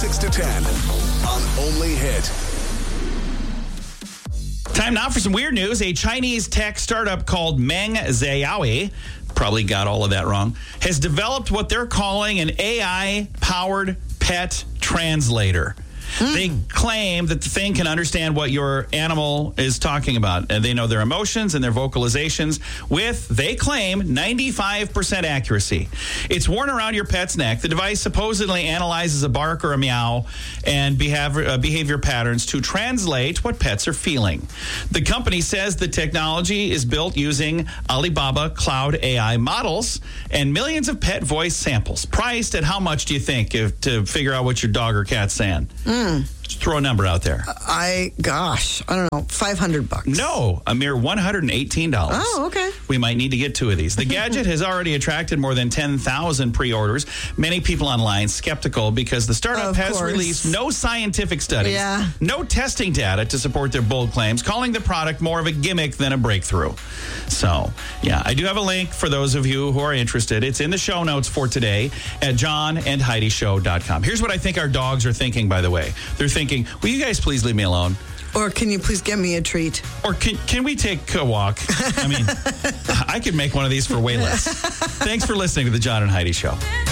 6 to 10 on Only Hit. Time now for some weird news. A Chinese tech startup called Meng Xiaoyi, probably got all of that wrong, has developed what they're calling an AI-powered pet translator. They claim that the thing can understand what your animal is talking about. And they know their emotions and their vocalizations with, they claim, 95% accuracy. It's worn around your pet's neck. The device supposedly analyzes a bark or a meow and behavior patterns to translate what pets are feeling. The company says the technology is built using Alibaba Cloud AI models and millions of pet voice samples. Priced at how much do you think to figure out what your dog or cat's saying? Just throw a number out there. I don't know, $500. No, a mere $118. Oh, okay. We might need to get 2 of these. The gadget has already attracted more than 10,000 pre-orders. Many people online skeptical because the startup has released no scientific studies, no testing data to support their bold claims, calling the product more of a gimmick than a breakthrough. So, yeah, I do have a link for those of you who are interested. It's in the show notes for today at johnandheidishow.com. Here's what I think our dogs are thinking, by the way. They're thinking, will you guys please leave me alone? Or can you please give me a treat? Or can we take a walk? I mean, I could make one of these for way less. Thanks for listening to the John and Heidi Show.